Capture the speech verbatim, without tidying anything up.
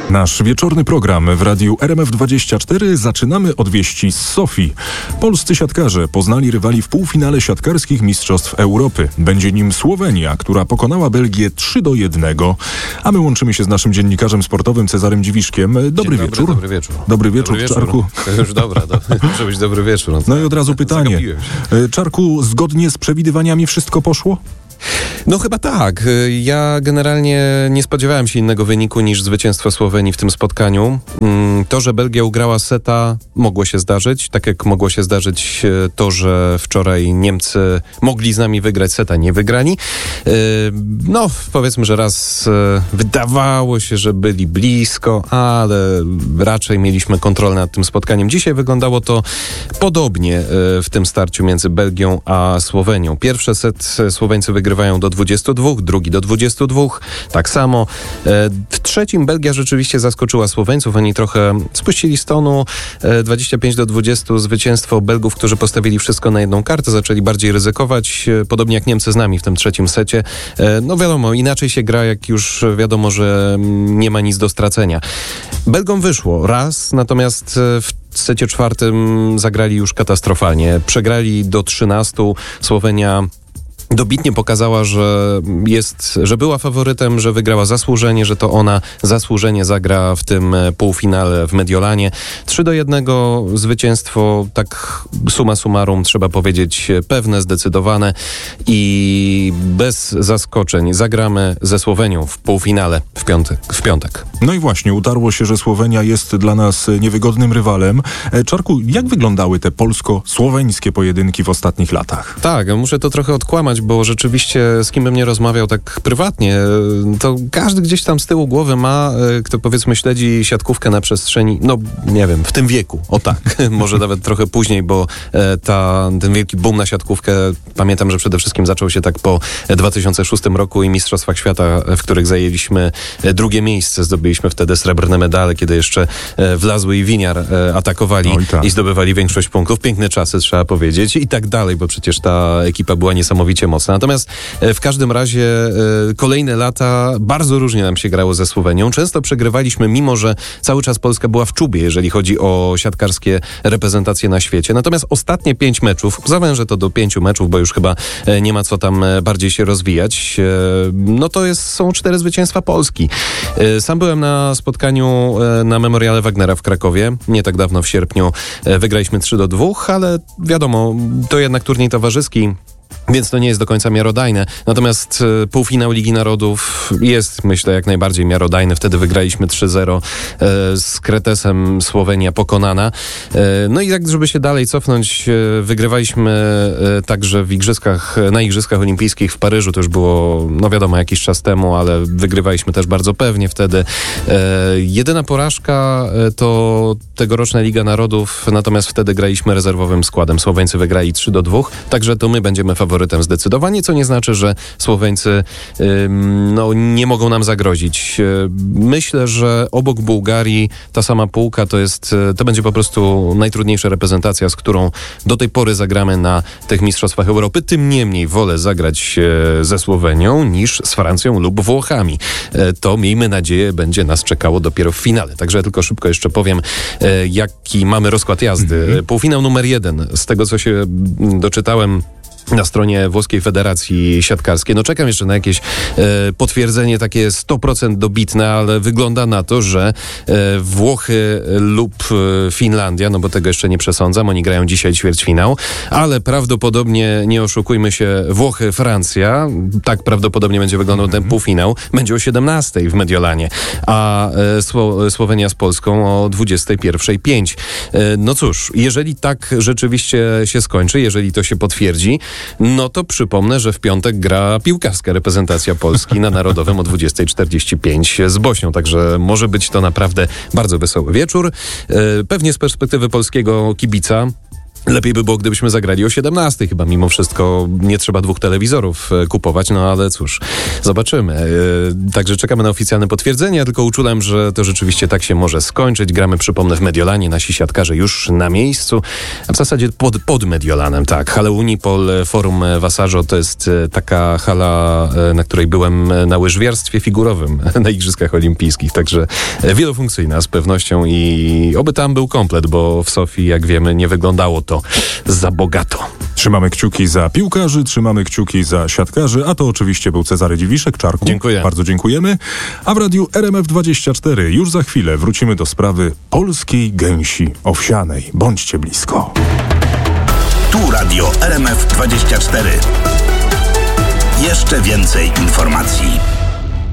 Nasz wieczorny program w radiu R M F dwadzieścia cztery zaczynamy od wieści z Sofii. Polscy siatkarze poznali rywali w półfinale siatkarskich Mistrzostw Europy. Będzie nim Słowenia, która pokonała Belgię trzy do jednego. A my łączymy się z naszym dziennikarzem sportowym Cezarym Dziwiszkiem. Dobry, dobry wieczór. Dobry wieczór. Dobry wieczór, dobry wieczór. Czarku. To już dobra, do, może być dobry wieczór. No, no i od razu pytanie. Czarku, zgodnie z przewidywaniami wszystko poszło? No chyba tak. Ja generalnie nie spodziewałem się innego wyniku niż zwycięstwo Słowenii w tym spotkaniu. To, że Belgia ugrała seta, mogło się zdarzyć. Tak jak mogło się zdarzyć to, że wczoraj Niemcy mogli z nami wygrać seta, nie wygrali. No powiedzmy, że raz wydawało się, że byli blisko, ale raczej mieliśmy kontrolę nad tym spotkaniem. Dzisiaj wyglądało to podobnie w tym starciu między Belgią a Słowenią. Pierwszy set Słoweńcy wygrywają do dwudziestu dwóch, drugi do dwudziestu dwóch, tak samo. W trzecim Belgia rzeczywiście zaskoczyła Słoweńców, oni trochę spuścili z tonu. dwadzieścia pięć do dwudziestu zwycięstwo Belgów, którzy postawili wszystko na jedną kartę, zaczęli bardziej ryzykować, podobnie jak Niemcy z nami w tym trzecim secie. No wiadomo, inaczej się gra, jak już wiadomo, że nie ma nic do stracenia. Belgom wyszło raz, natomiast w W secie czwartym zagrali już katastrofalnie. Przegrali do trzynastu. Słowenia dobitnie pokazała, że jest, że była faworytem, że wygrała zasłużenie, że to ona zasłużenie zagra w tym półfinale w Mediolanie. trzy do jednego zwycięstwo, tak summa summarum, trzeba powiedzieć, pewne, zdecydowane i bez zaskoczeń. Zagramy ze Słowenią w półfinale w piątek. W piątek. No i właśnie, utarło się, że Słowenia jest dla nas niewygodnym rywalem. Czarku, jak wyglądały te polsko-słoweńskie pojedynki w ostatnich latach? Tak, muszę to trochę odkłamać, bo rzeczywiście z kim bym nie rozmawiał tak prywatnie, to każdy gdzieś tam z tyłu głowy ma, kto powiedzmy śledzi siatkówkę na przestrzeni, no nie wiem, w tym wieku, o tak, może nawet trochę później, bo ta, ten wielki boom na siatkówkę, pamiętam, że przede wszystkim zaczął się tak po dwa tysiące szóstym roku i Mistrzostwach Świata, w których zajęliśmy drugie miejsce, zdobyliśmy wtedy srebrne medale, kiedy jeszcze Wlazły i Winiar atakowali tak. i zdobywali większość punktów. Piękne czasy, trzeba powiedzieć, i tak dalej, bo przecież ta ekipa była niesamowicie mocna. Natomiast w każdym razie kolejne lata bardzo różnie nam się grało ze Słowenią. Często przegrywaliśmy, mimo że cały czas Polska była w czubie, jeżeli chodzi o siatkarskie reprezentacje na świecie. Natomiast ostatnie pięć meczów, zawężę to do pięciu meczów, bo już chyba nie ma co tam bardziej się rozwijać, no to jest, są cztery zwycięstwa Polski. Sam byłem na spotkaniu na Memoriale Wagnera w Krakowie, nie tak dawno w sierpniu. Wygraliśmy trzy do dwóch, ale wiadomo, to jednak turniej towarzyski, więc to nie jest do końca miarodajne. Natomiast e, półfinał Ligi Narodów jest, myślę, jak najbardziej miarodajny. Wtedy wygraliśmy trzy zero e, z Kretesem, Słowenia pokonana. E, no i tak, żeby się dalej cofnąć, e, wygrywaliśmy e, także w igrzyskach, na Igrzyskach Olimpijskich w Paryżu. To już było, no wiadomo, jakiś czas temu, ale wygrywaliśmy też bardzo pewnie wtedy. E, jedyna porażka e, to tegoroczna Liga Narodów, natomiast wtedy graliśmy rezerwowym składem. Słoweńcy wygrali trzy do dwóch, także to my będziemy faworytem zdecydowanie, co nie znaczy, że Słoweńcy ym, no, nie mogą nam zagrozić. Myślę, że obok Bułgarii ta sama półka to jest, to będzie po prostu najtrudniejsza reprezentacja, z którą do tej pory zagramy na tych Mistrzostwach Europy. Tym niemniej wolę zagrać ze Słowenią niż z Francją lub Włochami. To, miejmy nadzieję, będzie nas czekało dopiero w finale. Także tylko szybko jeszcze powiem, jaki mamy rozkład jazdy. Mm-hmm. Półfinał numer jeden. Z tego, co się doczytałem na stronie Włoskiej Federacji Siatkarskiej. No czekam jeszcze na jakieś e, potwierdzenie takie sto procent dobitne, ale wygląda na to, że e, Włochy lub e, Finlandia, no bo tego jeszcze nie przesądzam, oni grają dzisiaj ćwierćfinał, ale prawdopodobnie, nie oszukujmy się, Włochy, Francja, tak prawdopodobnie będzie wyglądał ten półfinał, będzie o siedemnastej w Mediolanie, a e, Sło- Słowenia z Polską o dwudziestej pierwszej pięć. E, no cóż, jeżeli tak rzeczywiście się skończy, jeżeli to się potwierdzi, no to przypomnę, że w piątek gra piłkarska reprezentacja Polski na Narodowym o dwudziestej czterdzieści pięć z Bośnią, także może być to naprawdę bardzo wesoły wieczór. Pewnie z perspektywy polskiego kibica Lepiej by było, gdybyśmy zagrali o siedemnastej. Chyba mimo wszystko nie trzeba dwóch telewizorów e, kupować, no ale cóż, zobaczymy. E, także czekamy na oficjalne potwierdzenie. Ja tylko uczulam, że to rzeczywiście tak się może skończyć. Gramy, przypomnę, w Mediolanie. Nasi siatkarze już na miejscu. A w zasadzie pod, pod Mediolanem, tak. Hala Unipol, Forum Wasarzo to jest e, taka hala, e, na której byłem na łyżwiarstwie figurowym na Igrzyskach Olimpijskich. Także e, wielofunkcyjna z pewnością i oby tam był komplet, bo w Sofii, jak wiemy, nie wyglądało to za bogato. Trzymamy kciuki za piłkarzy, trzymamy kciuki za siatkarzy, a to oczywiście był Cezary Dziwiszek. Czarku, dziękuję. Bardzo dziękujemy. A w radiu R M F dwadzieścia cztery już za chwilę wrócimy do sprawy polskiej gęsi owsianej. Bądźcie blisko. Tu radio R M F dwadzieścia cztery. Jeszcze więcej informacji.